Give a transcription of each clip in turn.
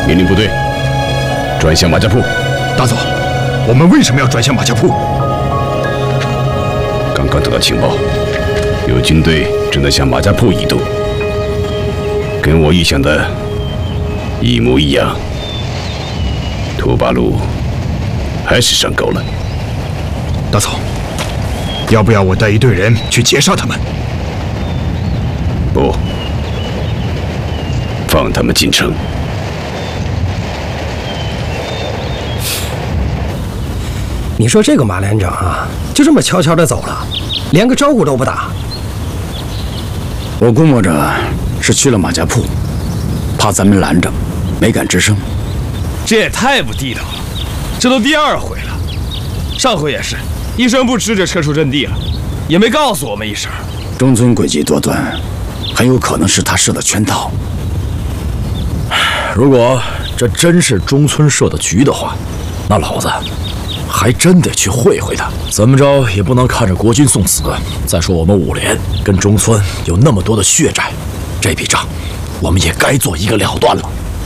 命令部队转向马家铺。 大总，我们为什么要转向马家铺？ 刚刚得到情报，有军队正在向马家铺移动，跟我预想的一模一样。土八路还是上钩了。 大总，要不要我带一队人去截杀他们？ 不，放他们进城。 你说这个马连长啊，就这么悄悄地走了，连个招呼都不打。 我估摸着是去了马家铺，怕咱们拦着，没敢吱声。 这也太不地道了，这都第2回了。上回也是，一声不吱就撤出阵地了，也没告诉我们一声。 中村诡计多端，很有可能是他设的圈套。 如果这真是中村设的局的话，那老子还真得去会会他。怎么着也不能看着国军送死。再说我们5连跟中村有那么多的血债，这笔账我们也该做一个了断了。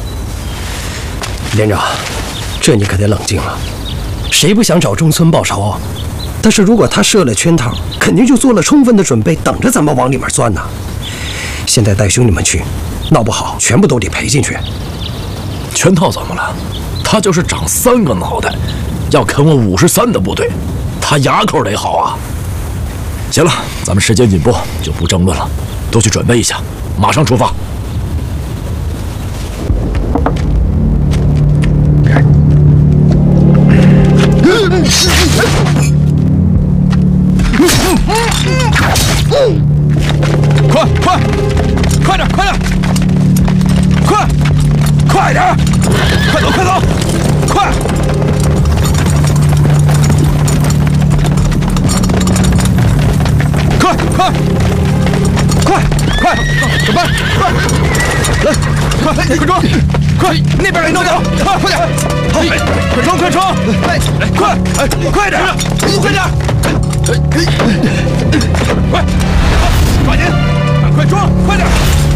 连长，这你可得冷静了。谁不想找中村报仇啊？但是如果他设了圈套，肯定就做了充分的准备，等着咱们往里面钻呢。现在带兄弟们去，闹不好全部都得赔进去。 圈套怎么了？他就是长3个脑袋，要啃我53的部队，他牙口得好啊。行了，咱们时间紧迫，就不争论了，都去准备一下，马上出发。 快点，快点，快走，快！快，准备，来，快装，快，那边来弄走，快点，快冲，快点，快，抓紧，快装，快点！